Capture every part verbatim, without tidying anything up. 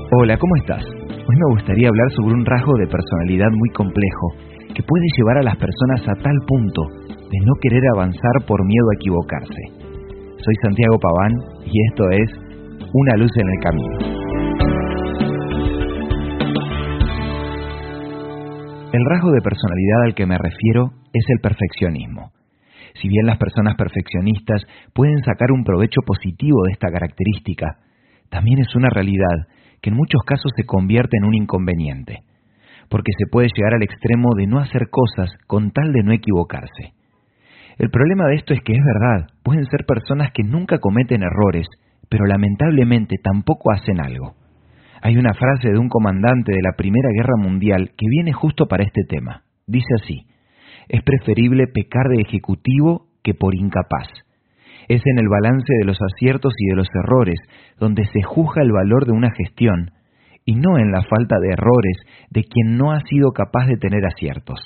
Hola, ¿cómo estás? Hoy me gustaría hablar sobre un rasgo de personalidad muy complejo que puede llevar a las personas a tal punto de no querer avanzar por miedo a equivocarse. Soy Santiago Paván y esto es Una luz en el camino. El rasgo de personalidad al que me refiero es el perfeccionismo. Si bien las personas perfeccionistas pueden sacar un provecho positivo de esta característica, también es una realidad que en muchos casos se convierte en un inconveniente, porque se puede llegar al extremo de no hacer cosas con tal de no equivocarse. El problema de esto es que es verdad, pueden ser personas que nunca cometen errores, pero lamentablemente tampoco hacen algo. Hay una frase de un comandante de la Primera Guerra Mundial que viene justo para este tema. Dice así: es preferible pecar de ejecutivo que por incapaz. Es en el balance de los aciertos y de los errores donde se juzga el valor de una gestión, y no en la falta de errores de quien no ha sido capaz de tener aciertos.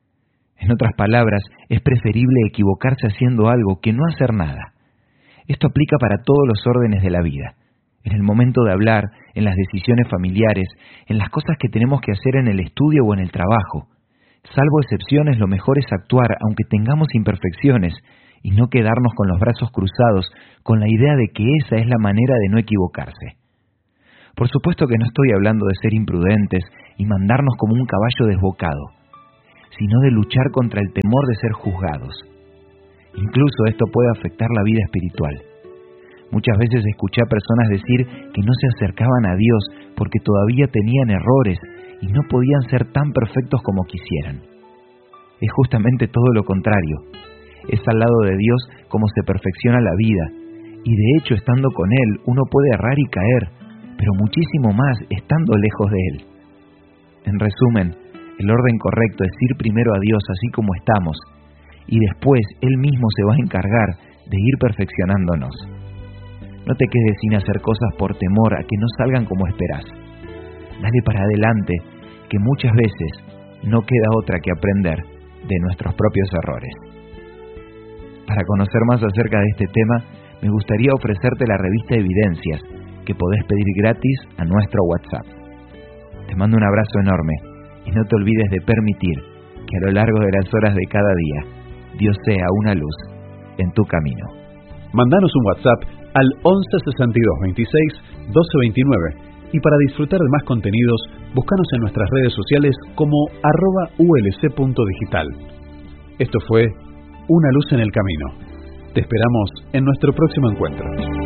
En otras palabras, es preferible equivocarse haciendo algo que no hacer nada. Esto aplica para todos los órdenes de la vida. En el momento de hablar, en las decisiones familiares, en las cosas que tenemos que hacer en el estudio o en el trabajo. Salvo excepciones, lo mejor es actuar aunque tengamos imperfecciones, y no quedarnos con los brazos cruzados con la idea de que esa es la manera de no equivocarse. Por supuesto que no estoy hablando de ser imprudentes y mandarnos como un caballo desbocado, sino de luchar contra el temor de ser juzgados. Incluso esto puede afectar la vida espiritual. Muchas veces escuché a personas decir que no se acercaban a Dios porque todavía tenían errores y no podían ser tan perfectos como quisieran. Es justamente todo lo contrario. Es al lado de Dios como se perfecciona la vida, y de hecho estando con Él uno puede errar y caer, pero muchísimo más estando lejos de Él. En resumen, el orden correcto es ir primero a Dios así como estamos, y después Él mismo se va a encargar de ir perfeccionándonos. No te quedes sin hacer cosas por temor a que no salgan como esperás. Dale para adelante, que muchas veces no queda otra que aprender de nuestros propios errores. Para conocer más acerca de este tema, me gustaría ofrecerte la revista Evidencias, que podés pedir gratis a nuestro WhatsApp. Te mando un abrazo enorme y no te olvides de permitir que a lo largo de las horas de cada día, Dios sea una luz en tu camino. Mandanos un WhatsApp al once sesenta y dos veintiséis doce veintinueve y para disfrutar de más contenidos, búscanos en nuestras redes sociales como arroba ulc.digital. Esto fue Una luz en el camino. Te esperamos en nuestro próximo encuentro.